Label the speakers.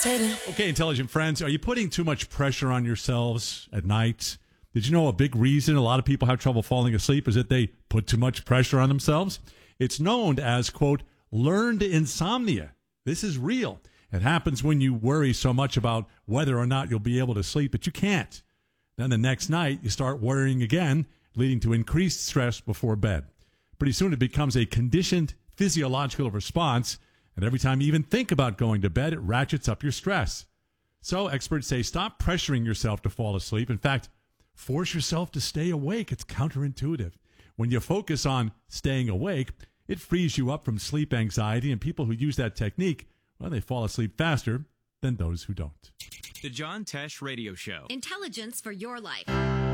Speaker 1: Okay, intelligent friends, are you putting too much pressure on yourselves at night? Did you know a big reason a lot of people have trouble falling asleep is that they put too much pressure on themselves? It's known as, quote, learned insomnia. This is real. It happens when you worry so much about whether or not you'll be able to sleep that you can't. Then the next night, you start worrying again, leading to increased stress before bed. Pretty soon, it becomes a conditioned physiological response, and every time you even think about going to bed, it ratchets up your stress. So experts say stop pressuring yourself to fall asleep. In fact, force yourself to stay awake. It's counterintuitive. When you focus on staying awake, it frees you up from sleep anxiety, and people who use that technique, well, they fall asleep faster than those who don't.
Speaker 2: The John Tesh Radio Show.
Speaker 3: Intelligence for your life.